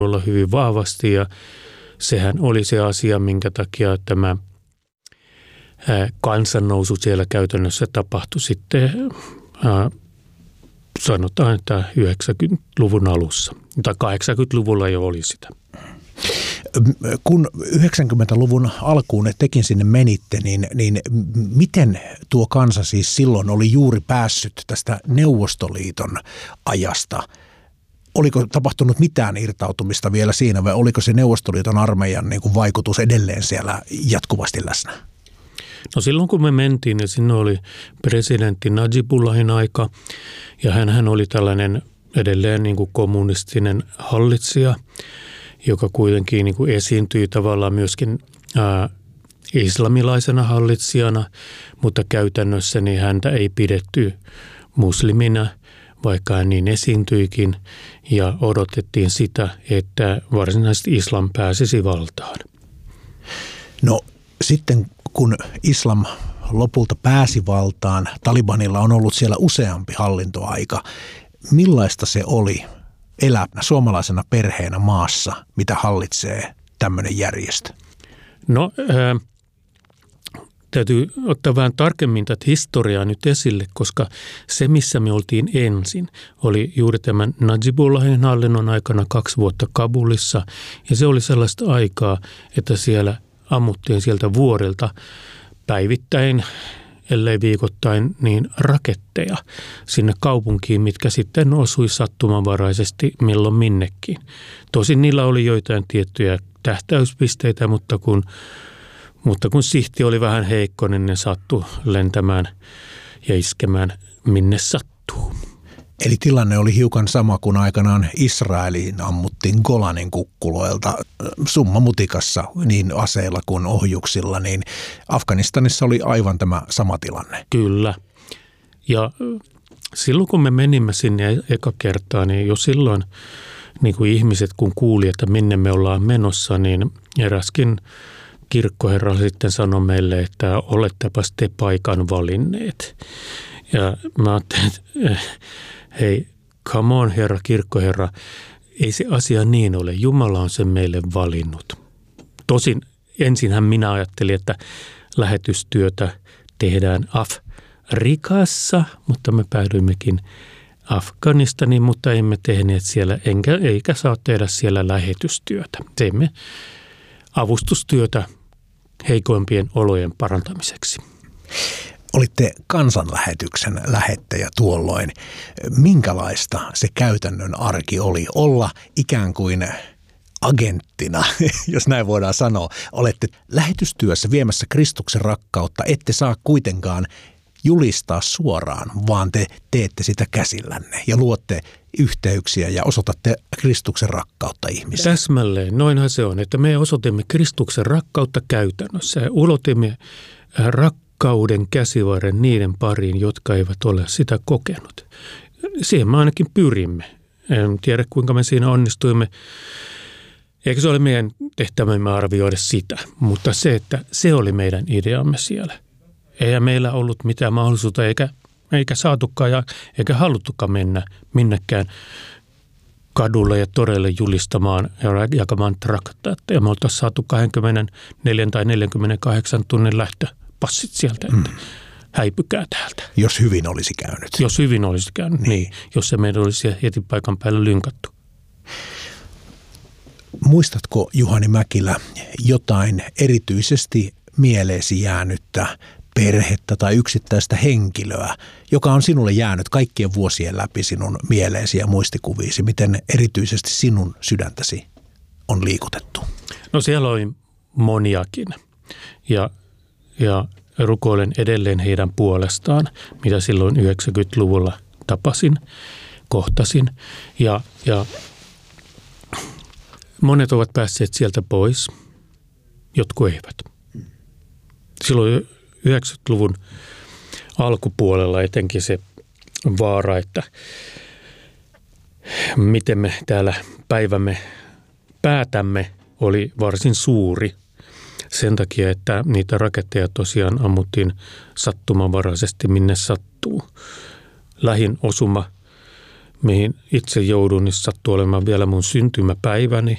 olla hyvin vahvasti ja sehän oli se asia, minkä takia tämä kansannousu siellä käytännössä tapahtui sitten sanotaan, että 90-luvun alussa, tai 80-luvulla jo oli sitä. Kun 90-luvun alkuun tekin sinne menitte, niin miten tuo kansa siis silloin oli juuri päässyt tästä Neuvostoliiton ajasta? Oliko tapahtunut mitään irtautumista vielä siinä vai oliko se Neuvostoliiton armeijan niin kuin vaikutus edelleen siellä jatkuvasti läsnä? No silloin kun me mentiin, niin sinne oli presidentti Najibullahin aika ja hän oli tällainen edelleen niin kuin kommunistinen hallitsija, joka kuitenkin niin kuin esiintyi tavallaan myöskin islamilaisena hallitsijana, mutta käytännössä niin häntä ei pidetty muslimina, vaikka hän niin esiintyikin, ja odotettiin sitä, että varsinaisesti islam pääsisi valtaan. No sitten kun islam lopulta pääsi valtaan, Talibanilla on ollut siellä useampi hallintoaika. Millaista se oli elää suomalaisena perheenä maassa, mitä hallitsee tämmöinen järjestö? No, täytyy ottaa vähän tarkemmin tätä historiaa nyt esille, koska se, missä me oltiin ensin, oli juuri tämän Najibullahin hallinnon aikana 2 vuotta Kabulissa. Ja se oli sellaista aikaa, että siellä ammuttiin sieltä vuorilta päivittäin, ellei viikoittain, niin raketteja sinne kaupunkiin, mitkä sitten osui sattumanvaraisesti milloin minnekin. Tosin niillä oli joitain tiettyjä tähtäyspisteitä, mutta kun sihti oli vähän heikko, niin ne sattui lentämään ja iskemään minne sattuu. Eli tilanne oli hiukan sama kuin aikanaan Israeliin ammuttiin Golanin kukkuloilta summamutikassa niin aseilla kuin ohjuksilla, niin Afganistanissa oli aivan tämä sama tilanne. Kyllä. Ja silloin kun me menimme sinne eka kertaa, niin jo silloin niin kuin ihmiset kun kuuli, että minne me ollaan menossa, niin eräskin kirkkoherra sitten sanoi meille, että olettepas te paikan valinneet. Ja mä ajattelin, että hei, come on herra, kirkkoherra, ei se asia niin ole. Jumala on sen meille valinnut. Tosin ensinhän minä ajattelin, että lähetystyötä tehdään Afrikassa, mutta me päädyimmekin Afganistaniin, mutta emme tehneet siellä, eikä saa tehdä siellä lähetystyötä. Teimme avustustyötä heikoimpien olojen parantamiseksi. Olitte kansanlähetyksen lähettäjä tuolloin. Minkälaista se käytännön arki oli olla ikään kuin agenttina, jos näin voidaan sanoa? Olette lähetystyössä viemässä Kristuksen rakkautta, ette saa kuitenkaan julistaa suoraan, vaan te teette sitä käsillänne ja luotte yhteyksiä ja osoitatte Kristuksen rakkautta ihmisille. Täsmälleen, noinhan se on, että me osoitimme Kristuksen rakkautta käytännössä ja ulotimme rakkauden käsivarren niiden pariin, jotka eivät ole sitä kokenut. Siihen me ainakin pyrimme. En tiedä, kuinka me siinä onnistuimme. Eikä se ole meidän tehtävämme arvioida sitä, mutta se, että se oli meidän ideamme siellä. Eihän meillä ollut mitään mahdollisuutta eikä saatukaan ja eikä haluttukaan mennä minnekään kadulle ja toreille julistamaan ja jakamaan traktaatteja. Me oltaisiin saatu 24 tai 48 tunnin lähtöpassit sieltä, että häipykää täältä. Jos hyvin olisi käynyt. Jos hyvin olisi käynyt, niin. Jos se meidän olisi heti paikan päällä lynkattu. Muistatko, Juhani Mäkilä, jotain erityisesti mieleesi jäänyttä perhettä tai yksittäistä henkilöä, joka on sinulle jäänyt kaikkien vuosien läpi sinun mieleesi ja muistikuviisi? Miten erityisesti sinun sydäntäsi on liikutettu? No siellä oli moniakin ja rukoilen edelleen heidän puolestaan, mitä silloin 90-luvulla tapasin, kohtasin ja monet ovat päässeet sieltä pois, jotkut eivät. Silloin 90-luvun alkupuolella etenkin se vaara, että miten me täällä päivämme päätämme, oli varsin suuri. Sen takia, että niitä raketteja tosiaan ammuttiin sattumanvaraisesti minne sattuu. Lähin osuma mihin itse joudun, niin sattuu olemaan vielä mun syntymäpäiväni.